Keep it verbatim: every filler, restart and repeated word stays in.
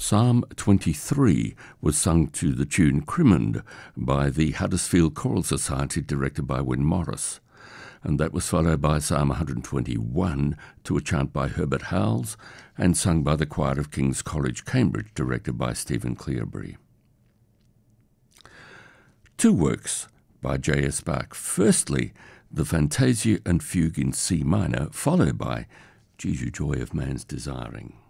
Psalm twenty-three was sung to the tune Crimond by the Huddersfield Choral Society, directed by Wyn Morris, and that was followed by Psalm one hundred twenty-one to a chant by Herbert Howells and sung by the Choir of King's College, Cambridge, directed by Stephen Cleobury. Two works by J S Bach. Firstly, the Fantasia and Fugue in C minor, followed by Jesu, Joy of Man's Desiring.